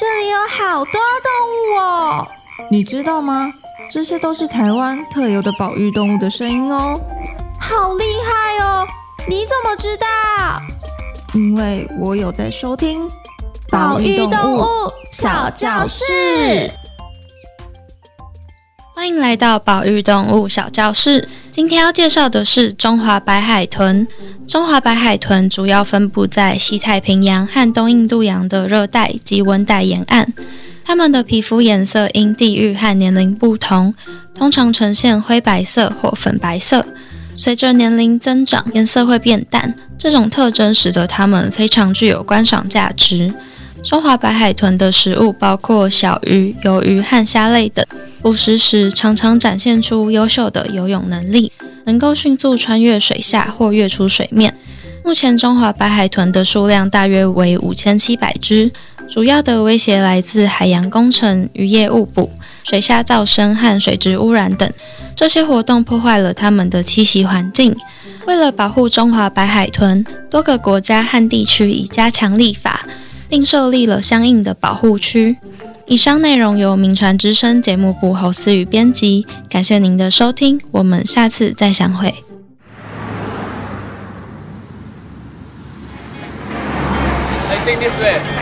这里有好多动物哦！你知道吗？这些都是台湾特有的保育动物的声音哦。好厉害哦！你怎么知道？因为我有在收听保育动物小教室。 欢迎来到保育动物小教室。今天要介绍的是中华白海豚。中华白海豚主要分布在西太平洋和东印度洋的热带及温带沿岸。它们的皮肤颜色因地域和年龄不同，通常呈现灰白色或粉白色。随着年龄增长，颜色会变淡。这种特征使得它们非常具有观赏价值。中华白海豚的食物包括小鱼、鱿鱼和虾类等。捕食时常常展现出优秀的游泳能力，能够迅速穿越水下或跃出水面。目前中华白海豚的数量大约为5700只，主要的威胁来自海洋工程、渔业误捕、水下噪声和水质污染等。这些活动破坏了它们的栖息环境。为了保护中华白海豚，多个国家和地区已加强立法，并设立了相应的保护区。以上内容由名传之声节目部侯思雨编辑，感谢您的收听，我们下次再相会。 I think this way.